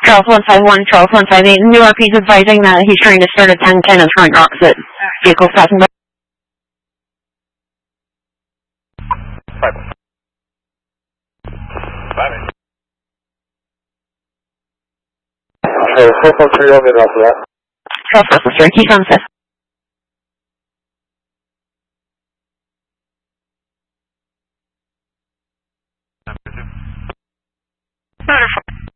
Charles 151, Charles 158. New RP's advising that he's trying to start a 1010 and front opposite. Vehicle passing by. 5. 5. 443 over after that. Charles 443, keep on 5.